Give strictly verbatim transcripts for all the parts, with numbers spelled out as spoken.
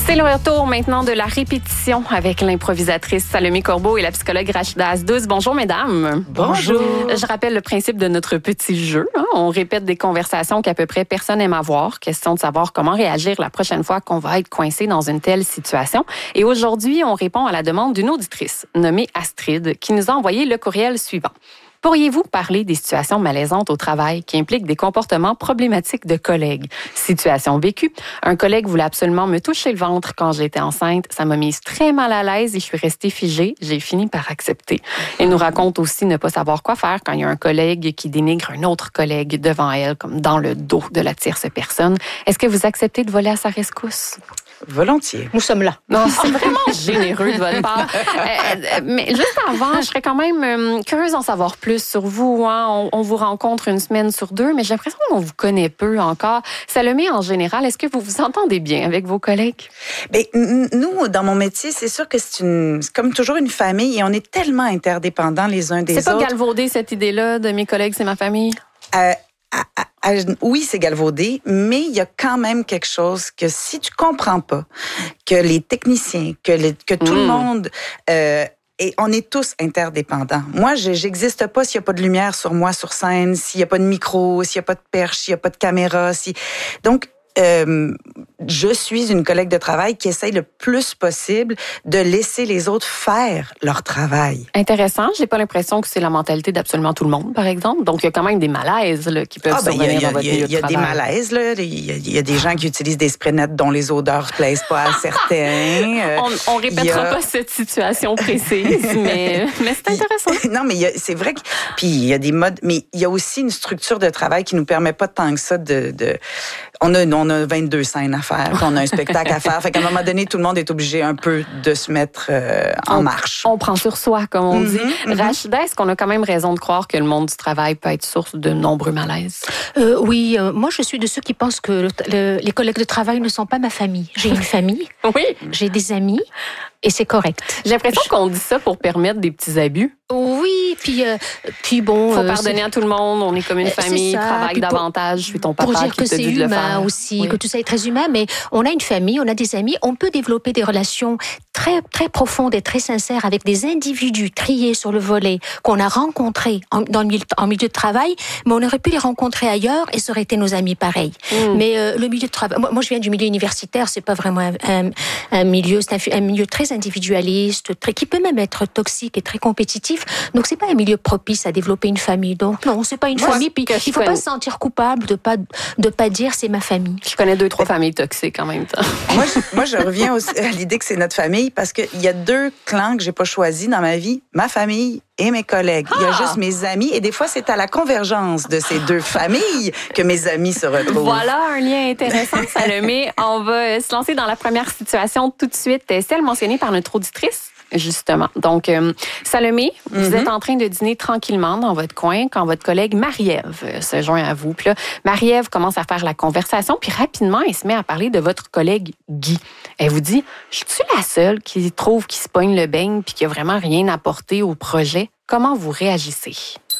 C'est le retour maintenant de la répétition avec l'improvisatrice Salomé Corbeau et la psychologue Rachida Asdouz. Bonjour, mesdames. Bonjour. Je rappelle le principe de notre petit jeu. Hein? On répète des conversations qu'à peu près personne n'aime avoir. Question de savoir comment réagir la prochaine fois qu'on va être coincé dans une telle situation. Et aujourd'hui, on répond à la demande d'une auditrice nommée Astrid qui nous a envoyé le courriel suivant. Pourriez-vous parler des situations malaisantes au travail qui impliquent des comportements problématiques de collègues? Situation vécue. Un collègue voulait absolument me toucher le ventre quand j'étais enceinte. Ça m'a mise très mal à l'aise et je suis restée figée. J'ai fini par accepter. Elle nous raconte aussi ne pas savoir quoi faire quand il y a un collègue qui dénigre un autre collègue devant elle, comme dans le dos de la tierce personne. Est-ce que vous acceptez de voler à sa rescousse? Volontiers. Nous sommes là. Non, c'est vraiment généreux de votre part. Euh, mais juste avant, je serais quand même euh, curieuse d'en savoir plus sur vous. Hein. On, on vous rencontre une semaine sur deux, mais j'ai l'impression qu'on vous connaît peu encore. Salomé, en général, est-ce que vous vous entendez bien avec vos collègues? Bien, nous, dans mon métier, c'est sûr que c'est, une, c'est comme toujours une famille et on est tellement interdépendants les uns des c'est autres. C'est pas galvaudé, cette idée-là, de mes collègues, c'est ma famille? Euh, À, à, à, oui, c'est galvaudé, mais il y a quand même quelque chose que si tu comprends pas, que les techniciens, que, les, que tout mmh. le monde, euh, et on est tous interdépendants. Moi, je, j'existe pas s'il y a pas de lumière sur moi sur scène, s'il y a pas de micro, s'il y a pas de perche, s'il y a pas de caméra, si donc. Euh, je suis une collègue de travail qui essaye le plus possible de laisser les autres faire leur travail. Intéressant. J'ai pas l'impression que c'est la mentalité d'absolument tout le monde, par exemple. Donc, il y a quand même des malaises là, qui peuvent ah, ben, survenir dans votre milieu de travail. Il y a des malaises. Là. Il, y a, il y a des gens qui utilisent des sprays nets dont les odeurs ne plaisent pas à certains. on, on répétera a... pas cette situation précise, mais, mais c'est intéressant. Non, mais il y a, c'est vrai que... Puis, il y a des modes... Mais il y a aussi une structure de travail qui nous permet pas tant que ça de... de on a, on a vingt-deux scènes à faire, on a un spectacle à faire. Fait qu'à un moment donné, tout le monde est obligé un peu de se mettre euh, en on, marche. On prend sur soi, comme on mm-hmm, dit. Mm-hmm. Rachida, est-ce qu'on a quand même raison de croire que le monde du travail peut être source de nombreux malaises? Euh, oui, euh, moi je suis de ceux qui pensent que le, le, les collègues de travail ne sont pas ma famille. J'ai une famille, oui, j'ai des amis et c'est correct. J'ai l'impression je... qu'on dit ça pour permettre des petits abus. Oui, puis, euh, puis bon... Il faut euh, pardonner à tout le monde, on est comme une famille, travaille davantage, je suis ton papa pour dire qui que te c'est dit de le humain faire. aussi, oui. que tout ça est très humain, mais on a une famille, on a des amis, on peut développer des relations très, très profondes et très sincères avec des individus triés sur le volet qu'on a rencontrés en, dans le milieu, en milieu de travail, mais on aurait pu les rencontrer ailleurs et ça aurait été nos amis pareils. Mm. Mais euh, le milieu de travail... Moi, moi, je viens du milieu universitaire, c'est pas vraiment un, un, un milieu, c'est un, un milieu très individualiste, très, qui peut même être toxique et très compétitif. Donc, c'est pas un milieu propice à développer une famille. Donc, non, c'est pas une moi, famille. Puis, il faut connais... pas se sentir coupable de pas, de pas dire c'est ma famille. Je connais deux, trois familles toxiques en même temps. moi, je, moi, je reviens aussi à l'idée que c'est notre famille parce qu'il y a deux clans que j'ai pas choisis dans ma vie. Ma famille et mes collègues. Ah! Il y a juste mes amis. Et des fois, c'est à la convergence de ces deux familles que mes amis se retrouvent. Voilà un lien intéressant, Salomé. On va se lancer dans la première situation tout de suite, celle mentionnée par notre auditrice. Justement. Donc, euh, Salomé, vous mm-hmm. êtes en train de dîner tranquillement dans votre coin quand votre collègue Marie-Ève se joint à vous. Puis là, Marie-Ève commence à faire la conversation, puis rapidement, elle se met à parler de votre collègue Guy. Elle vous dit, je suis la seule qui trouve qu'il se pogne le beigne puis qu'il n'y a vraiment rien apporté au projet. Comment vous réagissez?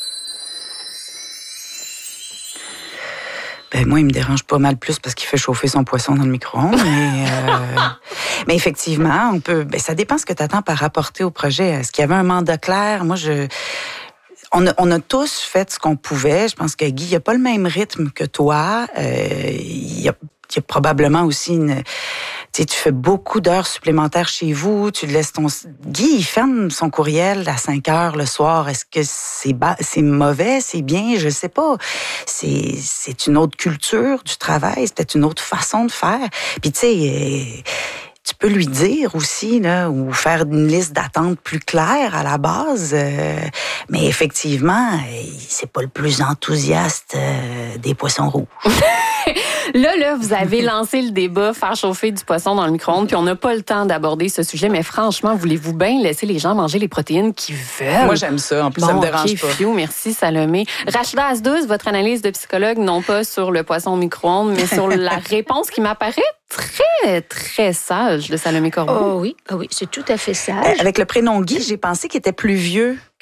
Ben, moi, il me dérange pas mal plus parce qu'il fait chauffer son poisson dans le micro-ondes. Mais, euh, mais effectivement, on peut. Ben, ça dépend ce que tu attends par rapporter au projet. Est-ce qu'il y avait un mandat clair? Moi, je. On a, on a tous fait ce qu'on pouvait. Je pense que Guy, il n'a pas le même rythme que toi. Euh, il y a, il y a probablement aussi une. Tu sais, tu fais beaucoup d'heures supplémentaires chez vous, tu laisses ton... Guy, il ferme son courriel à cinq heures le soir. Est-ce que c'est bas... c'est mauvais, c'est bien? Je sais pas. C'est, c'est une autre culture du travail, c'est peut-être une autre façon de faire. Puis tu sais... Euh... Tu peux lui dire aussi, là, ou faire une liste d'attente plus claire à la base. Euh, mais effectivement, c'est pas le plus enthousiaste euh, des poissons rouges. Là, là, vous avez lancé le débat, faire chauffer du poisson dans le micro-ondes, puis on n'a pas le temps d'aborder ce sujet, mais franchement, voulez-vous bien laisser les gens manger les protéines qu'ils veulent? Moi, j'aime ça. En plus, bon, ça me dérange okay, pas. Fiu, merci, Salomé. Rachida Asdouz, votre analyse de psychologue, non pas sur le poisson au micro-ondes, mais sur la réponse qui m'apparaît très, très sage de Salomé Corbeau. Oh oui, oh oui, c'est tout à fait sage. Euh, avec le prénom Guy, j'ai pensé qu'il était plus vieux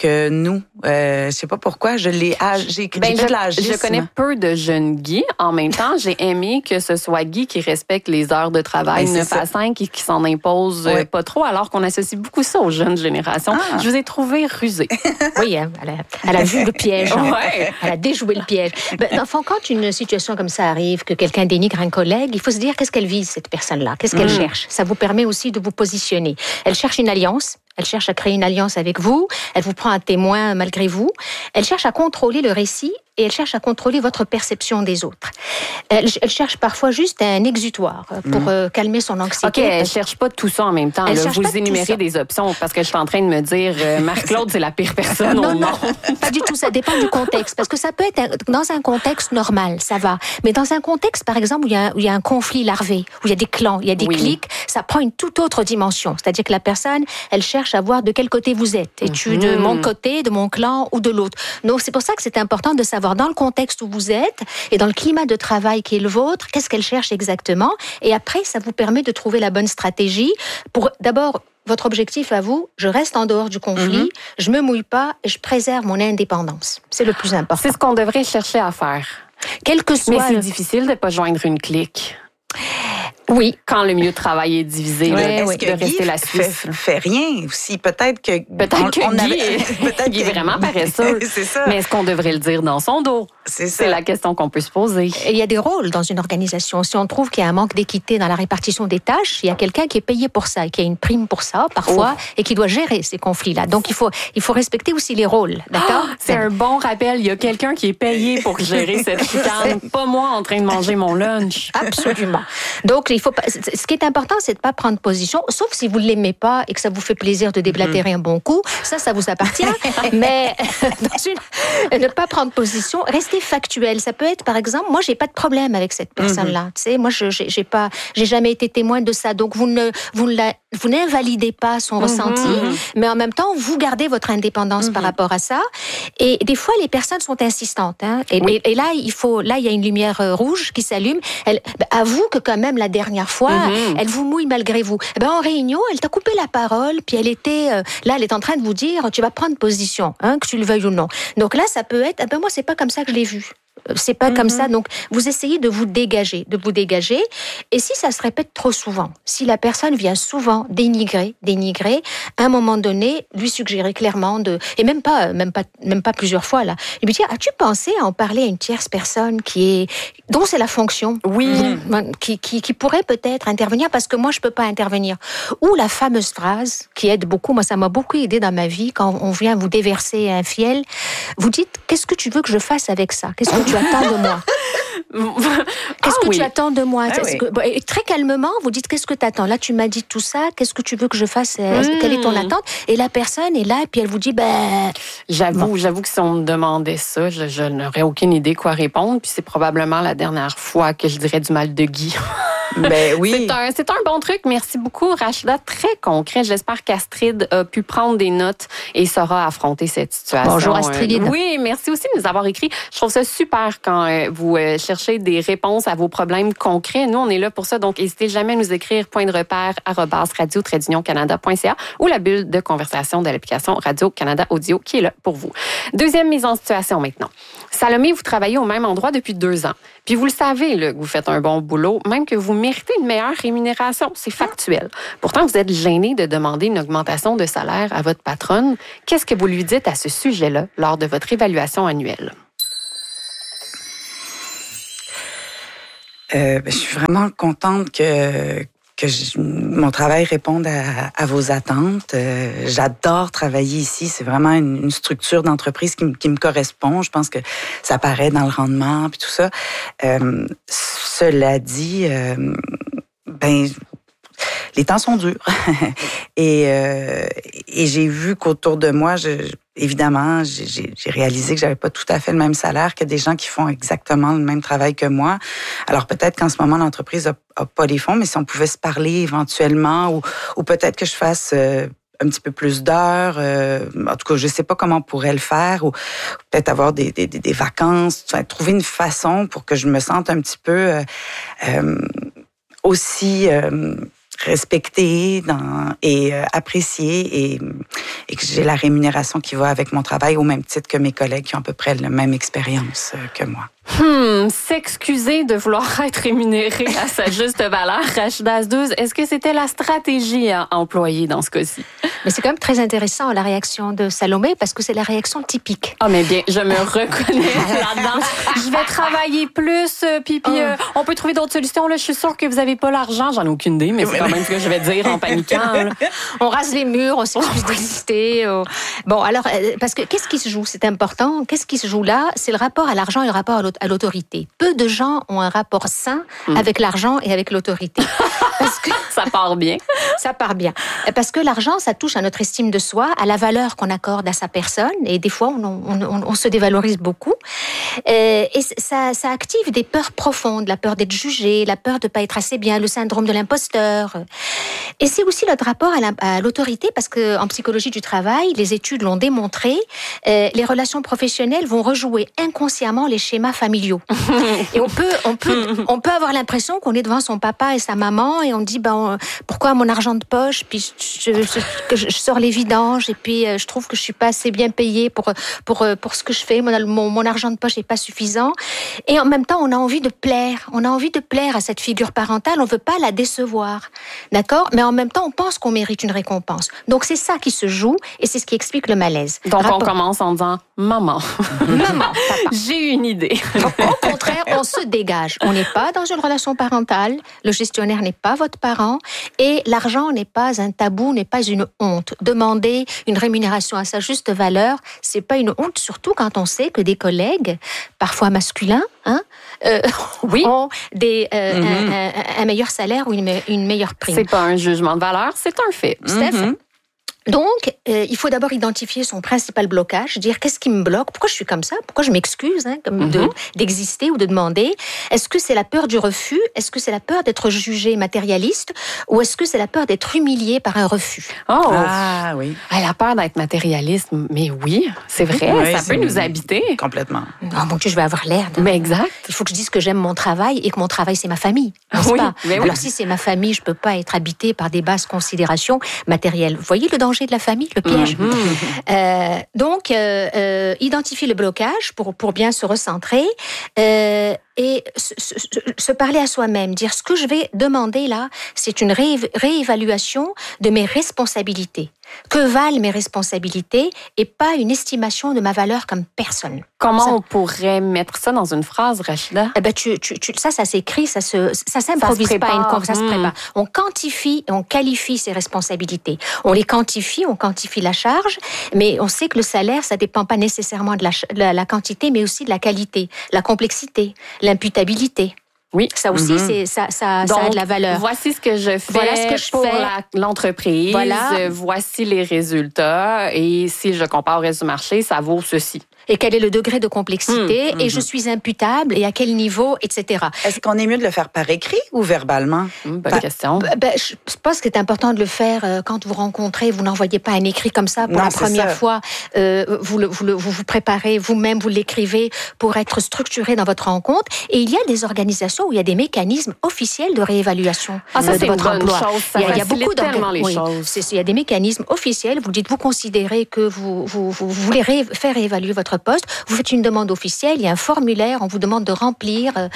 que nous. Euh, je sais pas pourquoi, je l'ai, ah, j'ai, ben, j'ai je, fait de l'agisme. Je connais peu de jeunes Guy. En même temps, j'ai aimé que ce soit Guy qui respecte les heures de travail ben, neuf à cinq et qui s'en impose ouais. pas trop, alors qu'on associe beaucoup ça aux jeunes générations. Ah. Je vous ai trouvé rusé. Oui, hein, elle, a, elle a vu le piège. Hein. Ouais. Elle a déjoué le piège. Ben, enfin, quand une situation comme ça arrive, que quelqu'un dénigre un collègue, il faut se dire qu'est-ce qu'elle vise, cette personne-là, qu'est-ce qu'elle mmh. cherche. Ça vous permet aussi de vous positionner. Elle cherche une alliance. Elle cherche à créer une alliance avec vous. Elle vous prend à témoin malgré vous. Elle cherche à contrôler le récit et elle cherche à contrôler votre perception des autres. Elle, elle cherche parfois juste un exutoire pour mmh. euh, calmer son anxiété. OK, elle ne cherche pas tout ça en même temps. Là, vous énumérez des options parce que je suis en train de me dire euh, Marc-Claude, c'est la pire personne non, au non, monde. Pas du tout. Ça dépend du contexte. Parce que ça peut être dans un contexte normal, ça va. Mais dans un contexte, par exemple, où il y a, où il y a un conflit larvé, où il y a des clans, il y a des oui. clics, ça prend une toute autre dimension. C'est-à-dire que la personne, elle cherche à voir de quel côté vous êtes. Es-tu mmh. de mon côté, de mon clan ou de l'autre? Donc, c'est pour ça que c'est important de savoir dans le contexte où vous êtes et dans le climat de travail qui est le vôtre, qu'est-ce qu'elle cherche exactement. Et après, ça vous permet de trouver la bonne stratégie pour d'abord votre objectif à vous, je reste en dehors du conflit, mm-hmm. je me mouille pas et je préserve mon indépendance. C'est le plus important. C'est ce qu'on devrait chercher à faire. Quel que soit. Mais c'est le... difficile de ne pas joindre une clique. Oui. Quand le milieu de travail est divisé, ouais, là, oui. de rester Guy la Suisse. Fait, fait rien aussi. Peut-être que... Peut-être on, que on Guy, avait, est, peut-être Guy que... est vraiment paresseux. C'est ça. Mais est-ce qu'on devrait le dire dans son dos? C'est ça. C'est la question qu'on peut se poser. Il y a des rôles dans une organisation. Si on trouve qu'il y a un manque d'équité dans la répartition des tâches, il y a quelqu'un qui est payé pour ça, qui a une prime pour ça, parfois, oh. et qui doit gérer ces conflits-là. Donc, il faut, il faut respecter aussi les rôles. D'accord? Oh, c'est un bon rappel. Il y a quelqu'un qui est payé pour gérer cette chicane. Pas moi en train de manger mon lunch. Absolument. Donc, il faut pas... Ce qui est important, c'est de ne pas prendre position, sauf si vous ne l'aimez pas et que ça vous fait plaisir de déblatérer mm-hmm. un bon coup. Ça, ça vous appartient. Mais dans une... ne pas prendre position, rester factuel. Ça peut être, par exemple, moi, j'ai pas de problème avec cette personne-là. Mm-hmm. Tu sais, moi, je j'ai, j'ai pas, j'ai jamais été témoin de ça. Donc, vous ne, vous ne la, vous n'invalidez pas son mm-hmm. ressenti, mais en même temps, vous gardez votre indépendance mm-hmm. par rapport à ça. Et des fois, les personnes sont insistantes. Hein. Et, oui. et, et là, il faut, là, il y a une lumière rouge qui s'allume. Elle, ben, avoue que quand même la dernière fois, mm-hmm. elle vous mouille malgré vous. Ben, en réunion, elle t'a coupé la parole, puis elle était euh, là, elle est en train de vous dire, tu vas prendre position, hein, que tu le veuilles ou non. Donc là, ça peut être, eh ben moi, c'est pas comme ça que je l'ai vu. C'est pas mm-hmm. comme ça. Donc, vous essayez de vous dégager, de vous dégager. Et si ça se répète trop souvent, si la personne vient souvent dénigrer, dénigrer, à un moment donné, lui suggérer clairement de, et même pas, même pas, même pas plusieurs fois là, et lui dire, as-tu pensé à en parler à une tierce personne qui est, dont c'est la fonction, oui, qui, qui, qui pourrait peut-être intervenir parce que moi je peux pas intervenir. Ou la fameuse phrase qui aide beaucoup. Moi, ça m'a beaucoup aidé dans ma vie quand on vient vous déverser un fiel. Vous dites, qu'est-ce que tu veux que je fasse avec ça? Qu'est-ce que tu attends de moi? Qu'est-ce ah, que oui. tu attends de moi? Ah, oui. que, bon, très calmement, vous dites, qu'est-ce que tu attends? Là, tu m'as dit tout ça, qu'est-ce que tu veux que je fasse? Mmh. Quelle est ton attente? Et la personne est là, et puis elle vous dit, ben... J'avoue, bon. j'avoue que si on me demandait ça, je, je n'aurais aucune idée quoi répondre, puis c'est probablement la dernière fois que je dirais du mal de Guy. Ben oui. C'est un, c'est un bon truc. Merci beaucoup, Rachida. Très concret. J'espère qu'Astrid a pu prendre des notes et saura affronter cette situation. Bonjour, Astrid. Oui, merci aussi de nous avoir écrit. Je trouve ça super quand vous cherchez des réponses à vos problèmes concrets. Nous, on est là pour ça. Donc, n'hésitez jamais à nous écrire point de repère arobase radio trait d'union canada point c a ou la bulle de conversation de l'application Radio-Canada Audio qui est là pour vous. Deuxième mise en situation maintenant. Salomé, vous travaillez au même endroit depuis deux ans. Puis vous le savez, là, que vous faites un bon boulot, même que vous méritez une meilleure rémunération. C'est factuel. Pourtant, vous êtes gêné de demander une augmentation de salaire à votre patronne. Qu'est-ce que vous lui dites à ce sujet-là lors de votre évaluation annuelle? Euh, ben, je suis vraiment contente que, que je, mon travail réponde à, à vos attentes. Euh, j'adore travailler ici. C'est vraiment une, une structure d'entreprise qui, qui me correspond. Je pense que ça paraît dans le rendement puis tout ça. Euh, cela dit, euh, ben les temps sont durs. et, euh, et j'ai vu qu'autour de moi, je, évidemment, j'ai, j'ai réalisé que j'avais pas tout à fait le même salaire que des gens qui font exactement le même travail que moi. Alors peut-être qu'en ce moment, l'entreprise a, a pas les fonds, mais si on pouvait se parler éventuellement, ou, ou peut-être que je fasse euh, un petit peu plus d'heures. Euh, en tout cas, je sais pas comment on pourrait le faire, ou peut-être avoir des, des, des vacances, enfin, trouver une façon pour que je me sente un petit peu euh, euh, aussi... Euh, respectée dans, et euh, appréciée et, et que j'ai la rémunération qui va avec mon travail au même titre que mes collègues qui ont à peu près la même expérience que moi. Hmm, s'excuser de vouloir être rémunéré à sa juste valeur. Rachida Azdouz, est-ce que c'était la stratégie à employer dans ce cas-ci? Mais c'est quand même très intéressant la réaction de Salomé parce que c'est la réaction typique. Ah, mais bien, je me reconnais là-dedans. Je vais travailler plus, puis, puis euh, on peut trouver d'autres solutions. Là, je suis sûre que vous n'avez pas l'argent. J'en ai aucune idée, mais c'est quand même ce que je vais dire en paniquant. Là. On rase les murs, on s'excuse d'exister. Oh. Bon, alors, parce que qu'est-ce qui se joue? C'est important. Qu'est-ce qui se joue là? C'est le rapport à l'argent et le rapport à l'autorité. Peu de gens ont un rapport sain mmh. avec l'argent et avec l'autorité. Parce que ça part bien. Ça part bien. Parce que l'argent, ça touche à notre estime de soi, à la valeur qu'on accorde à sa personne. Et des fois, on, on, on, on se dévalorise beaucoup. Et, et ça, ça active des peurs profondes. La peur d'être jugé, la peur de ne pas être assez bien, le syndrome de l'imposteur. Et c'est aussi notre rapport à, la, à l'autorité, parce qu'en psychologie du travail, les études l'ont démontré, euh, les relations professionnelles vont rejouer inconsciemment les schémas familiaux. Et on peut, on peut, on peut avoir l'impression qu'on est devant son papa et sa maman et on dit ben, pourquoi mon argent de poche, puis je, je, je, je sors les vidanges et puis je trouve que je suis pas assez bien payée pour, pour, pour ce que je fais, mon, mon, mon argent de poche n'est pas suffisant. Et en même temps, on a envie de plaire, on a envie de plaire à cette figure parentale, on veut pas la décevoir, d'accord? Mais en même temps, on pense qu'on mérite une récompense. Donc c'est ça qui se joue et c'est ce qui explique le malaise. Donc Rapport... on commence en disant maman, maman, papa. J'ai une idée. Au contraire, on se dégage. On n'est pas dans une relation parentale. Le gestionnaire n'est pas votre parent et l'argent n'est pas un tabou, n'est pas une honte. Demander une rémunération à sa juste valeur, c'est pas une honte, surtout quand on sait que des collègues, parfois masculins, hein, euh, oui. ont des, euh, mm-hmm. un, un, un meilleur salaire ou une, une meilleure prime. C'est pas un jugement de valeur, c'est un fait. Tout à fait. Donc, euh, il faut d'abord identifier son principal blocage, dire qu'est-ce qui me bloque, pourquoi je suis comme ça, pourquoi je m'excuse hein, comme mm-hmm. de, d'exister ou de demander. Est-ce que c'est la peur du refus? Est-ce que c'est la peur d'être jugé matérialiste? Ou est-ce que c'est la peur d'être humilié par un refus? Oh, ah oui. Ah, la peur d'être matérialiste, mais oui, c'est vrai, oui, ça c'est peut nous habiter. Complètement. Oh mon Dieu, je vais avoir l'air de... Mais exact. Il faut que je dise que j'aime mon travail et que mon travail, c'est ma famille, n'est-ce oui, pas? Mais oui. Alors si c'est ma famille, je peux pas être habitée par des basses considérations matérielles. Vous voyez le danger de la famille, le piège. Mmh. Euh, donc, euh, euh, identifier le blocage pour, pour bien se recentrer euh, et se, se, se parler à soi-même, dire ce que je vais demander là, c'est une ré, réévaluation de mes responsabilités. Que valent mes responsabilités et pas une estimation de ma valeur comme personne. Comment ça, on pourrait mettre ça dans une phrase, Rachida? Eh ben, tu, tu, tu, ça, ça s'écrit, ça se, ça s'improvise ça se pas, une conf, ça mmh. se prépare. On quantifie et on qualifie ses responsabilités. On les quantifie, on quantifie la charge, mais on sait que le salaire, ça dépend pas nécessairement de la, de la, la quantité, mais aussi de la qualité, la complexité, l'imputabilité. Oui. Ça aussi, mm-hmm. c'est, ça, ça, Donc, ça a de la valeur. Voici ce que je fais voilà ce que je pour fais. La, l'entreprise. Voilà. Voici les résultats. Et si je compare au reste du marché, ça vaut ceci. Et quel est le degré de complexité, mmh, et mmh. je suis imputable, et à quel niveau, et cetera. Est-ce qu'on est mieux de le faire par écrit ou verbalement? Mmh, bonne bah, question. Bah, je pense que c'est important de le faire euh, quand vous rencontrez. Vous n'envoyez pas un écrit comme ça pour non, la première ça. fois. Euh, vous, le, vous, le, vous vous préparez vous-même, vous l'écrivez pour être structuré dans votre rencontre. Et il y a des organisations où il y a des mécanismes officiels de réévaluation ah, ça, de c'est votre une bonne emploi. Chose, ça il y a, il y a beaucoup tellement les oui, choses. C'est, il y a des mécanismes officiels. Vous dites, vous considérez que vous, vous, vous voulez ré- faire réévaluer votre poste. Vous faites une demande officielle, il y a un formulaire, on vous demande de remplir, euh,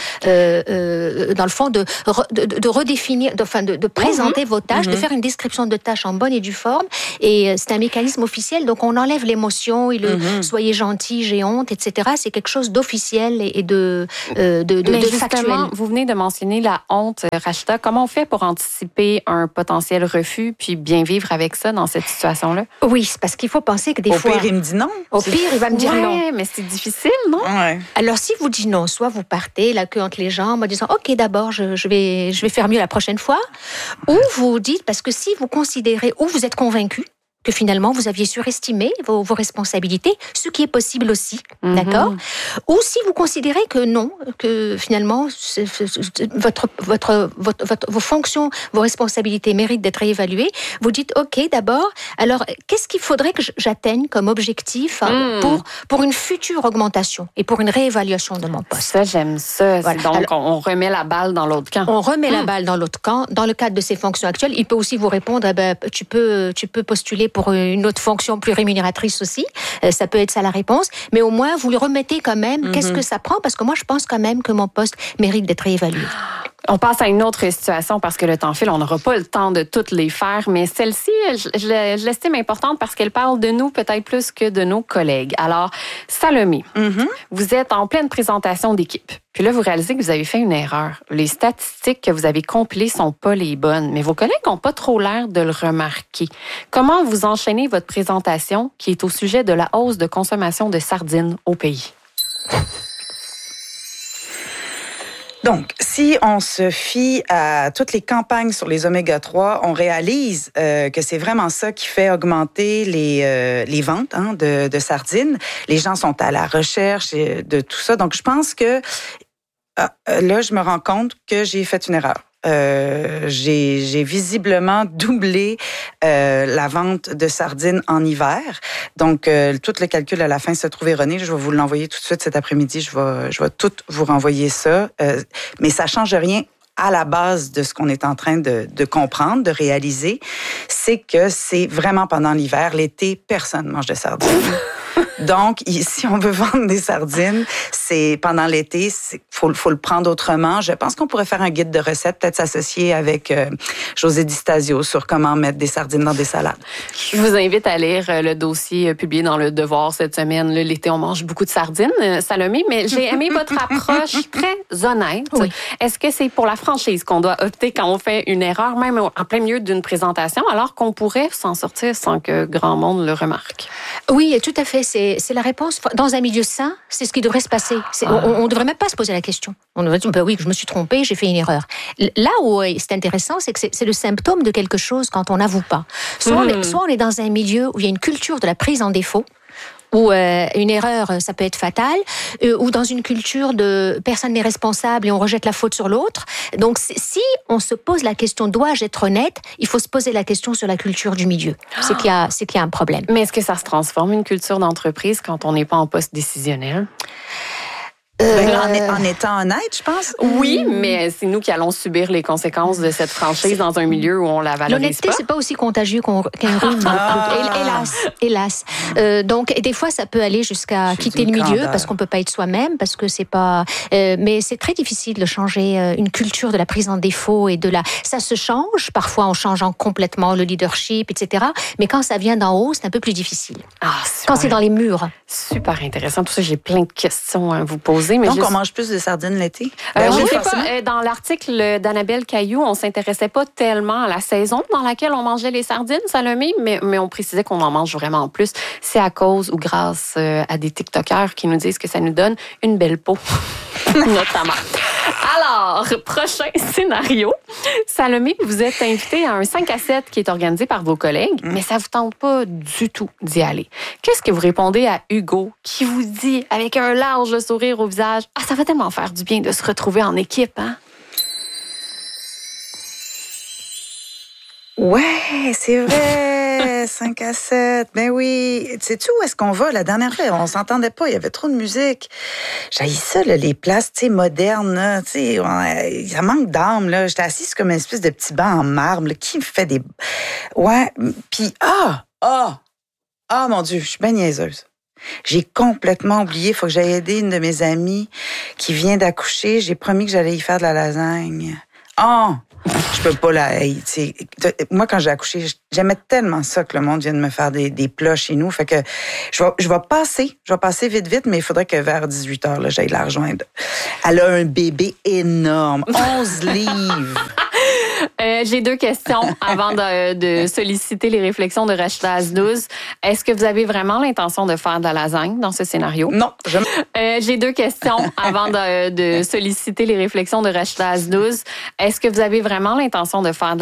euh, dans le fond, de, de, de redéfinir, de, enfin, de, de présenter mmh. vos tâches, mmh. de faire une description de tâches en bonne et due forme. Et c'est un mécanisme officiel, donc on enlève l'émotion et le mmh. soyez gentil, j'ai honte, et cetera. C'est quelque chose d'officiel et de, euh, de, de, Mais de justement, factuel. Vous venez de mentionner la honte, Rachida. Comment on fait pour anticiper un potentiel refus puis bien vivre avec ça dans cette situation-là? Oui, c'est parce qu'il faut penser que des Au fois... Au pire, il me dit non. Au pire, il va me dire ouais, non. mais c'est difficile, non? Ouais. Alors, si vous dites non, soit vous partez la queue entre les jambes en disant « Ok, d'abord, je, je, vais, je vais faire mieux la prochaine fois », ou vous dites, parce que si vous considérez, ou vous êtes convaincu que finalement, vous aviez surestimé vos, vos responsabilités, ce qui est possible aussi, mm-hmm. d'accord? Ou si vous considérez que non, que finalement, c'est, c'est, votre, votre, votre, votre, vos fonctions, vos responsabilités méritent d'être réévaluées, vous dites, OK, d'abord, alors, qu'est-ce qu'il faudrait que j'atteigne comme objectif hein, mm. pour, pour une future augmentation et pour une réévaluation de mon poste? Ça, j'aime ça. Voilà. Donc, alors, on remet la balle dans l'autre camp. On remet mm. la balle dans l'autre camp. Dans le cadre de ses fonctions actuelles, il peut aussi vous répondre, eh ben, tu peux, tu peux postuler pour une autre fonction plus rémunératrice aussi. Euh, ça peut être ça la réponse. Mais au moins, vous le remettez quand même. Mm-hmm. Qu'est-ce que ça prend? Parce que moi, je pense quand même que mon poste mérite d'être réévalué. On passe à une autre situation parce que le temps file, on n'aura pas le temps de toutes les faire, mais celle-ci, je, je, je l'estime importante parce qu'elle parle de nous peut-être plus que de nos collègues. Alors, Salomé, mm-hmm. vous êtes en pleine présentation d'équipe. Puis là, vous réalisez que vous avez fait une erreur. Les statistiques que vous avez compilées sont pas les bonnes, mais vos collègues n'ont pas trop l'air de le remarquer. Comment vous enchaînez votre présentation qui est au sujet de la hausse de consommation de sardines au pays? Donc, si on se fie à toutes les campagnes sur les oméga trois, on réalise euh, que c'est vraiment ça qui fait augmenter les, euh, les ventes hein, de, de sardines. Les gens sont à la recherche de tout ça. Donc, je pense que euh, là, je me rends compte que j'ai fait une erreur. Euh, j'ai, j'ai visiblement doublé euh, la vente de sardines en hiver. Donc, euh, tout le calcul à la fin se trouve erroné. Je vais vous l'envoyer tout de suite cet après-midi. Je vais, je vais tout vous renvoyer ça. Euh, mais ça change rien à la base de ce qu'on est en train de, de comprendre, de réaliser. C'est que c'est vraiment pendant l'hiver. L'été, personne ne mange de sardines. Donc, si on veut vendre des sardines, c'est pendant l'été, il faut, faut le prendre autrement. Je pense qu'on pourrait faire un guide de recettes, peut-être s'associer avec euh, José Di Stasio sur comment mettre des sardines dans des salades. Je vous invite à lire le dossier publié dans Le Devoir cette semaine. L'été, on mange beaucoup de sardines, Salomé, mais j'ai aimé votre approche très honnête. Oui. Est-ce que c'est pour la franchise qu'on doit opter quand on fait une erreur, même en plein milieu d'une présentation, alors qu'on pourrait s'en sortir sans que grand monde le remarque? Oui, tout à fait. C'est, c'est la réponse. Dans un milieu sain, c'est ce qui devrait se passer. C'est, ah. On ne devrait même pas se poser la question. On devrait dire, ben oui, je me suis trompée, j'ai fait une erreur. Là où c'est intéressant, c'est que c'est, c'est le symptôme de quelque chose quand on n'avoue pas. Soit, mmh. on est, soit on est dans un milieu où il y a une culture de la prise en défaut, où euh, une erreur, ça peut être fatale, euh, ou dans une culture de personne n'est responsable et on rejette la faute sur l'autre. Donc, si on se pose la question, dois-je être honnête, il faut se poser la question sur la culture du milieu. C'est qu'il y a, c'est qu'il y a un problème. Mais est-ce que ça se transforme, une culture d'entreprise, quand on n'est pas en poste décisionnel? Ben, euh... en, en étant honnête, je pense. Oui, mais c'est nous qui allons subir les conséquences de cette franchise dans un milieu où on la valorise L'honnêteté, pas. c'est pas aussi contagieux qu'on, qu'un rhume. Ah. Hélas, hélas. Euh, donc, des fois, ça peut aller jusqu'à c'est quitter le milieu candale. Parce qu'on peut pas être soi-même, parce que c'est pas. Euh, mais c'est très difficile de changer une culture de la prise en défaut et de la. Ça se change. Parfois, en changeant complètement le leadership, et cetera. Mais quand ça vient d'en haut, c'est un peu plus difficile. Ah, quand c'est dans les murs. Super intéressant. Tout ça, j'ai plein de questions à vous poser. Mais Donc, juste... on mange plus de sardines l'été? Ben, euh, oui, je sais pas. Dans l'article d'Annabelle Caillou, on s'intéressait pas tellement à la saison dans laquelle on mangeait les sardines, Salomé, mais, mais on précisait qu'on en mange vraiment plus. C'est à cause ou grâce à des TikTokers qui nous disent que ça nous donne une belle peau, notamment. Alors, prochain scénario. Salomé, vous êtes invité à un cinq à sept qui est organisé par vos collègues, mais ça vous tente pas du tout d'y aller. Qu'est-ce que vous répondez à Hugo qui vous dit, avec un large sourire au visage, « Ah, ça va tellement faire du bien de se retrouver en équipe, hein? » Ouais, c'est vrai, cinq à sept, ben oui. Sais-tu où est-ce qu'on va? La dernière fois, on s'entendait pas, il y avait trop de musique. J'haïs ça, là, les places, tu sais, modernes, là, tu sais, ça manque d'âme, là. J'étais assise comme une espèce de petit banc en marbre, là. Qui me fait des... Ouais, puis ah, ah, ah, mon Dieu, je suis bien niaiseuse. J'ai complètement oublié, il faut que j'aille aider une de mes amies qui vient d'accoucher. J'ai promis que j'allais y faire de la lasagne. Ah! Oh! Je peux pas la... Hey, moi, quand j'ai accouché, j'aimais tellement ça que le monde vienne me faire des, des plats chez nous. Fait que je vais, je vais passer, je vais passer vite, vite, mais il faudrait que vers dix-huit heures, là, j'aille la rejoindre. Elle a un bébé énorme, onze livres. Euh, j'ai deux questions avant de, de solliciter les réflexions de Rachida Aznouz. Est-ce que vous avez vraiment l'intention de faire de la lasagne dans ce scénario? Non. Je... Euh, j'ai deux questions avant de, de solliciter les réflexions de Rachida Aznouz. Est-ce que vous avez vraiment l'intention de faire de